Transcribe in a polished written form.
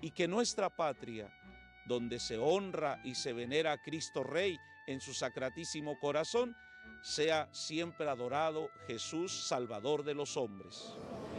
y que nuestra patria, donde se honra y se venera a Cristo Rey en su sacratísimo corazón, sea siempre adorado Jesús, Salvador de los hombres.